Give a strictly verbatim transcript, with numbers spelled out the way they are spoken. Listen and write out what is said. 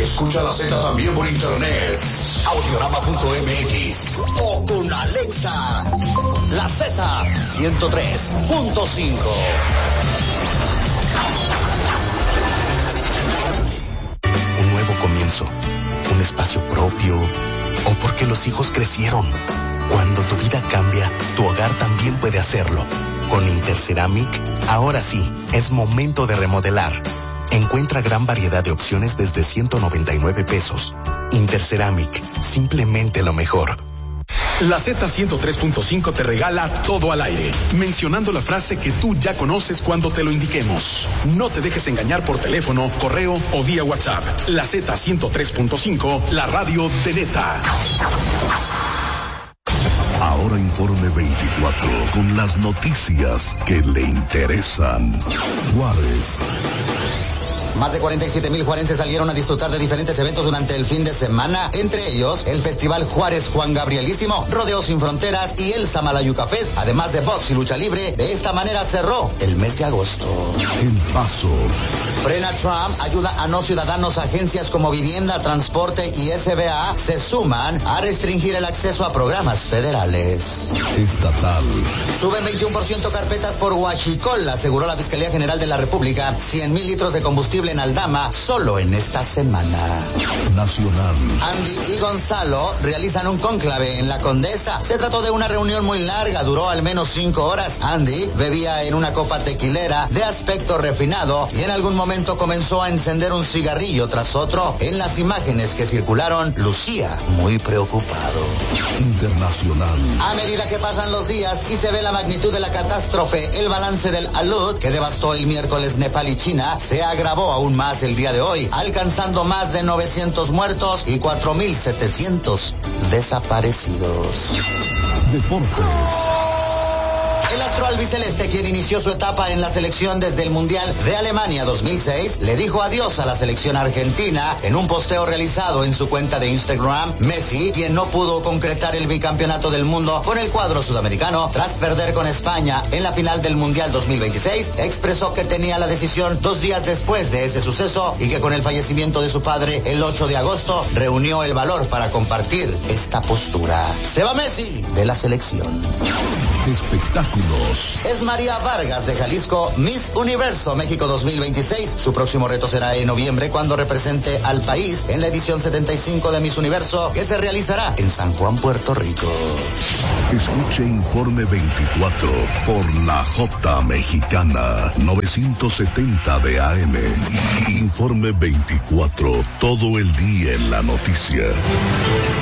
Escucha la Z también por internet. Audiorama punto m x o con Alexa. La Z ciento tres punto cinco. Un nuevo comienzo, un espacio propio, o porque los hijos crecieron. Cuando tu vida cambia, tu hogar también puede hacerlo. Con Interceramic, ahora sí, es momento de remodelar. Encuentra gran variedad de opciones desde ciento noventa y nueve pesos. Interceramic, simplemente lo mejor. La Z ciento tres punto cinco te regala todo al aire, mencionando la frase que tú ya conoces cuando te lo indiquemos. No te dejes engañar por teléfono, correo o vía WhatsApp. La Z ciento tres punto cinco, la radio de neta. Ahora Informe veinticuatro, con las noticias que le interesan. Juárez. Más de cuarenta y siete mil juarenses salieron a disfrutar de diferentes eventos durante el fin de semana, entre ellos el Festival Juárez Juan Gabrielísimo, Rodeo Sin Fronteras y el Samalayuca Fest, además de box y lucha libre. De esta manera cerró el mes de agosto. El Paso. Frena Trump ayuda a no ciudadanos. Agencias como Vivienda, Transporte y S B A se suman a restringir el acceso a programas federales. Estatal. Suben veintiuno por ciento carpetas por huachicol, aseguró la Fiscalía General de la República. cien mil litros de combustible en Aldama solo en esta semana. Nacional. Andy y Gonzalo realizan un cónclave en la Condesa. Se trató de una reunión muy larga, duró al menos cinco horas. Andy bebía en una copa tequilera de aspecto refinado y en algún momento comenzó a encender un cigarrillo tras otro. En las imágenes que circularon, lucía muy preocupado. Internacional. A medida que pasan los días y se ve la magnitud de la catástrofe, el balance del alud que devastó el miércoles Nepal y China se agravó aún más el día de hoy, alcanzando más de novecientos muertos y cuatro mil setecientos desaparecidos. Deportes. El astro albiceleste, quien inició su etapa en la selección desde el Mundial de Alemania dos mil seis, le dijo adiós a la selección argentina en un posteo realizado en su cuenta de Instagram. Messi, quien no pudo concretar el bicampeonato del mundo con el cuadro sudamericano tras perder con España en la final del Mundial dos mil veintiséis, expresó que tenía la decisión dos días después de ese suceso y que con el fallecimiento de su padre el ocho de agosto reunió el valor para compartir esta postura. Se va Messi de la selección. Espectáculos. Es María Vargas de Jalisco, Miss Universo México dos mil veintiséis. Su próximo reto será en noviembre, cuando represente al país en la edición setenta y cinco de Miss Universo, que se realizará en San Juan, Puerto Rico. Escuche Informe veinticuatro por la J Mexicana novecientos setenta de A M. Informe veinticuatro, todo el día en la noticia.